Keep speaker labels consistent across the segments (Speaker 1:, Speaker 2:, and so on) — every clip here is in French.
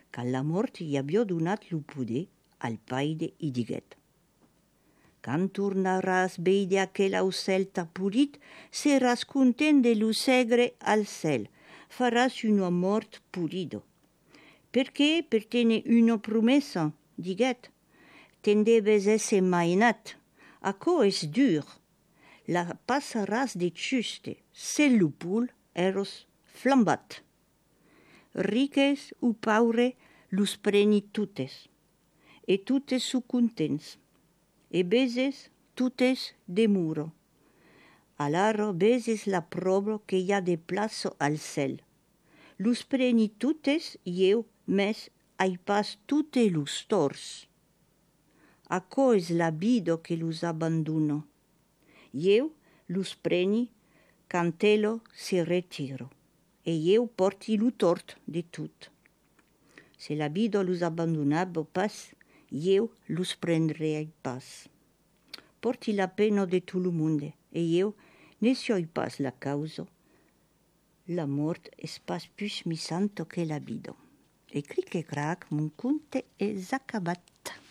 Speaker 1: quand la mort i avió donat lo poder al paide i diguet: «Quand tornaràs veide aquel aucel tapurit, seràs content de lo segre al cel, faràs una mort purido. Perché? Per tene una promessa, diguet. Te'n deves esse mainat. Aquò és dur. La passaràs de juste, se lo pul eros flambat. Riques o paure los preni tutes, e tutes su contents, e beses tutes de muro. Alaro beses la provo que hi ha de plaço al cel. Los preni tutes eu mes ai pas tute los tors. Aquò és la vida que los abandono. Eu los preni quand elo se retiro, e eu porti lo tort de tot. Se la vida los abandonava pas, eu los prendrei pas. Porti la pena de tot lo monde, e eu ne soi pas la causa. La mort és pas plus misanto que la vida. E cric e crac, mon conte és acabat.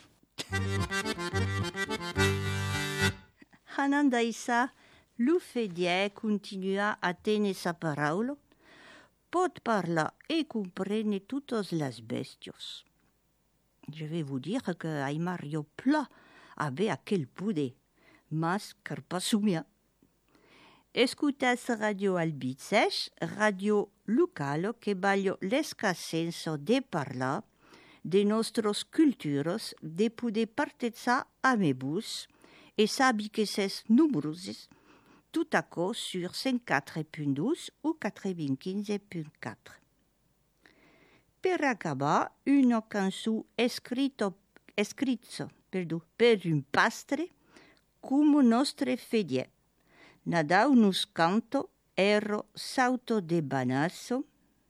Speaker 1: Anant d'aissà, lo fedièr continua a tene sa paraula, pot parlar et comprendre totes les bestios. Je vais vous dire que Aymario Pla avait aquel poder, mas car pas sumia. Escutas Radio Albizès, radio locale que baglio l'escassenza de parlar de nostres cultures, de poder partejar amb vos e sabi que ses nombroses, tout aquò sur 104.12 o 95.4. Per acabar, una cançó escrita per un pastre come nostre fediè. Nadau nos canto ero sauto de banasso,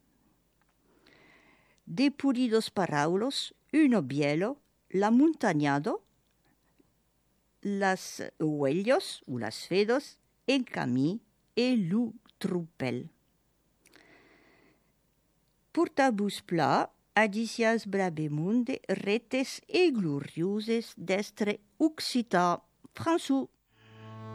Speaker 1: de puridos paraulos, uno bielo, la montañado, las huellos o las fedos, en camí e lu trupel. Portabus pla, adicias brabemunde, retes e glorioses d'estre occità, François.